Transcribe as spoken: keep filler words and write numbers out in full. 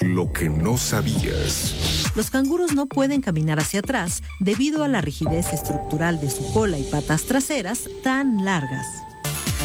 Lo que no sabías. Los canguros no pueden caminar hacia atrás debido a la rigidez estructural de su cola y patas traseras tan largas.